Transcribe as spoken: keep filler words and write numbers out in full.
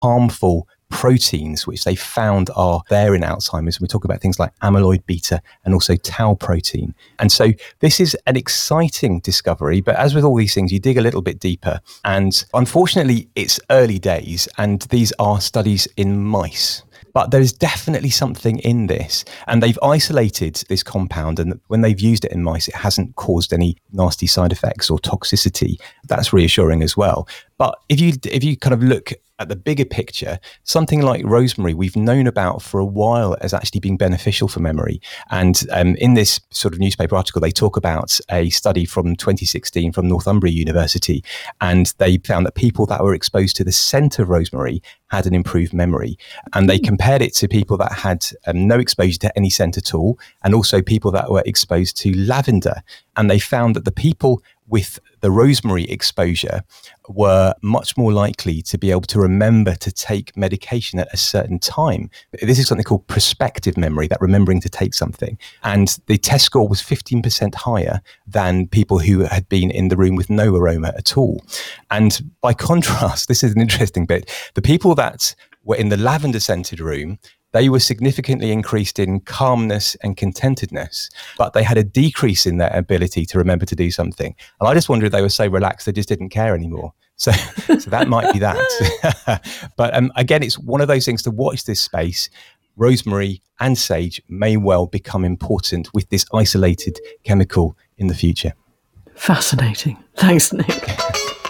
harmful proteins, which they found are there in Alzheimer's. We talk about things like amyloid beta and also tau protein. And so this is an exciting discovery, but as with all these things, you dig a little bit deeper. And unfortunately, it's early days, and these are studies in mice. But there's definitely something in this. And they've isolated this compound, and when they've used it in mice, it hasn't caused any nasty side effects or toxicity. That's reassuring as well. But if you if you kind of look at the bigger picture, something like rosemary we've known about for a while as actually being beneficial for memory. And um, in this sort of newspaper article, they talk about a study from twenty sixteen from Northumbria University, and they found that people that were exposed to the scent of rosemary had an improved memory. And they compared it to people that had um, no exposure to any scent at all, and also people that were exposed to lavender. And they found that the people with the rosemary exposure were much more likely to be able to remember to take medication at a certain time. This is something called prospective memory, that remembering to take something. And the test score was fifteen percent higher than people who had been in the room with no aroma at all. And by contrast, this is an interesting bit, the people that were in the lavender scented room, they were significantly increased in calmness and contentedness, but they had a decrease in their ability to remember to do something. And I just wonder if they were so relaxed they just didn't care anymore. So, so that might be that. But um, again, it's one of those things to watch this space. Rosemary and sage may well become important with this isolated chemical in the future. Fascinating. Thanks, Nick.